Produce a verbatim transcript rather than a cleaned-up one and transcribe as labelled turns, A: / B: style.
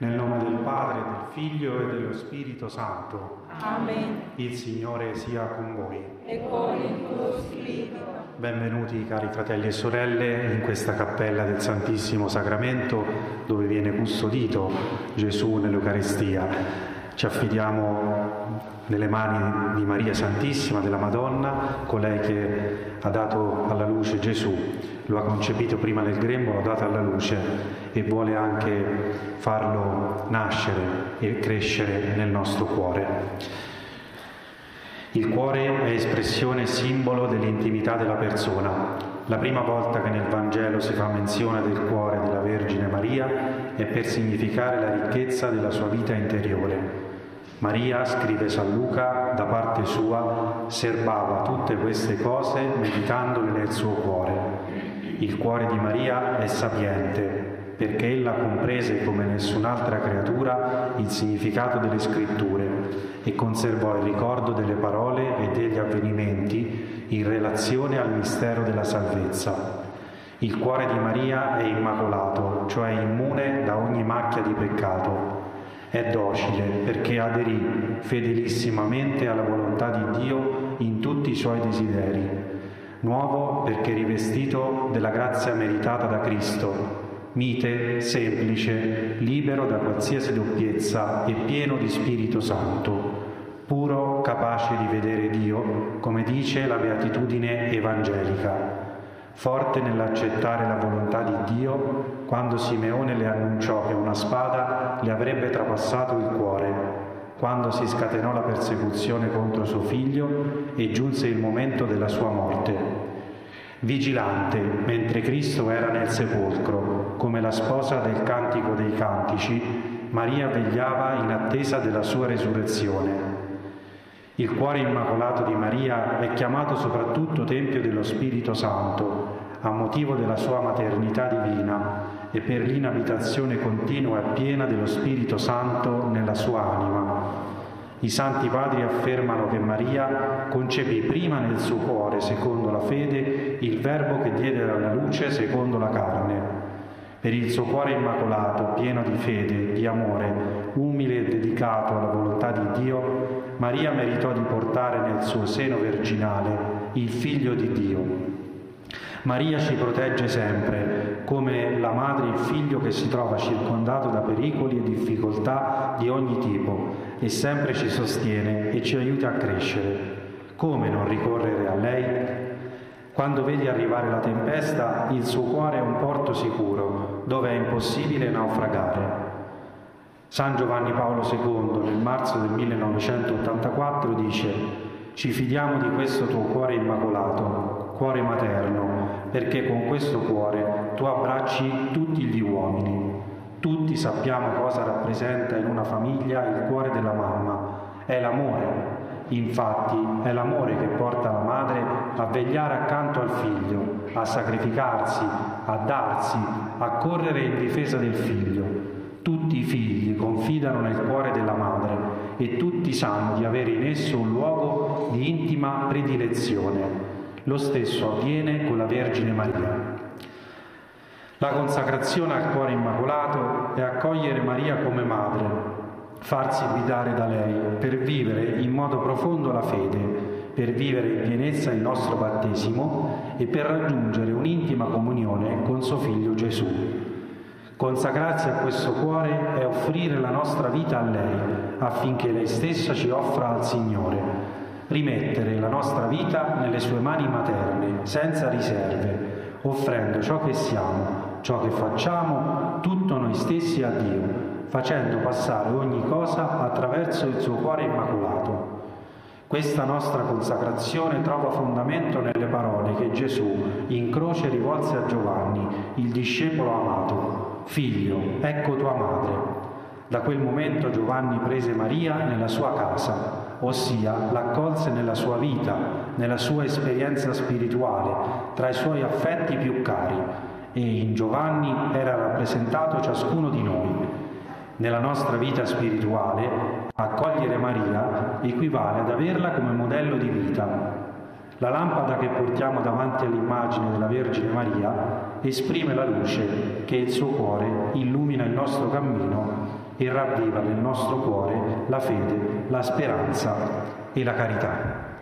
A: Nel nome del Padre, del Figlio e dello Spirito Santo.
B: Amen.
A: Il Signore sia con voi.
B: E con il tuo spirito.
A: Benvenuti cari fratelli e sorelle in questa cappella del Santissimo Sacramento dove viene custodito Gesù nell'Eucaristia. Ci affidiamo nelle mani di Maria Santissima, della Madonna, colei che ha dato alla luce Gesù. Lo ha concepito prima nel grembo, l'ha dato alla luce e vuole anche farlo nascere e crescere nel nostro cuore. Il cuore è espressione e simbolo dell'intimità della persona. La prima volta che nel Vangelo si fa menzione del cuore della Vergine Maria è per significare la ricchezza della sua vita interiore. Maria, scrive San Luca, da parte sua serbava tutte queste cose meditandole nel suo cuore. Il cuore di Maria è sapiente, perché ella comprese come nessun'altra creatura il significato delle scritture e conservò il ricordo delle parole e degli avvenimenti in relazione al mistero della salvezza. Il cuore di Maria è immacolato, cioè immune da ogni macchia di peccato. È docile perché aderì fedelissimamente alla volontà di Dio in tutti i suoi desideri. Nuovo perché rivestito della grazia meritata da Cristo, mite, semplice, libero da qualsiasi doppiezza e pieno di Spirito Santo, puro, capace di vedere Dio, come dice la Beatitudine evangelica, forte nell'accettare la volontà di Dio, quando Simeone le annunciò che una spada le avrebbe trapassato il cuore, quando si scatenò la persecuzione contro suo figlio e giunse il momento della sua morte. Vigilante, mentre Cristo era nel sepolcro, come la sposa del Cantico dei Cantici, Maria vegliava in attesa della sua resurrezione. Il cuore immacolato di Maria è chiamato soprattutto Tempio dello Spirito Santo, a motivo della sua maternità divina e per l'inabitazione continua e piena dello Spirito Santo nella sua anima. I Santi Padri affermano che Maria concepì prima nel suo cuore, secondo la fede, il Verbo che diede alla luce secondo la carne. Per il suo cuore immacolato, pieno di fede, di amore, umile e dedicato alla volontà di Dio, Maria meritò di portare nel suo seno virginale il Figlio di Dio. Maria ci protegge sempre, come la madre il figlio che si trova circondato da pericoli e difficoltà di ogni tipo, e sempre ci sostiene e ci aiuta a crescere. Come non ricorrere a lei? Quando vedi arrivare la tempesta, il suo cuore è un porto sicuro, dove è impossibile naufragare. San Giovanni Paolo secondo, nel marzo del millenovecentottantaquattro, dice: «Ci fidiamo di questo tuo cuore immacolato, cuore materno, perché con questo cuore tu abbracci tutti gli uomini». Tutti sappiamo cosa rappresenta in una famiglia il cuore della mamma. È l'amore. Infatti è l'amore che porta la madre a vegliare accanto al figlio, a sacrificarsi, a darsi, a correre in difesa del figlio. Tutti i figli confidano nel cuore della madre e tutti sanno di avere in esso un luogo di intima predilezione. Lo stesso avviene con la Vergine Maria. La consacrazione al cuore immacolato è accogliere Maria come madre, farsi guidare da lei per vivere in modo profondo la fede, per vivere in pienezza il nostro battesimo e per raggiungere un'intima comunione con suo Figlio Gesù. Consacrarsi a questo cuore è offrire la nostra vita a lei, affinché lei stessa ci offra al Signore. Rimettere la nostra vita nelle sue mani materne, senza riserve, offrendo ciò che siamo, ciò che facciamo, tutto noi stessi a Dio, facendo passare ogni cosa attraverso il suo cuore immacolato. Questa nostra consacrazione trova fondamento nelle parole che Gesù in croce rivolse a Giovanni, il discepolo amato: «Figlio, ecco tua madre». Da quel momento Giovanni prese Maria nella sua casa, ossia l'accolse nella sua vita, nella sua esperienza spirituale, tra i suoi affetti più cari, e in Giovanni era rappresentato ciascuno di noi. Nella nostra vita spirituale, accogliere Maria equivale ad averla come modello di vita. La lampada che portiamo davanti all'immagine della Vergine Maria esprime la luce che il suo cuore illumina il nostro cammino e ravviva nel nostro cuore la fede, la speranza e la carità.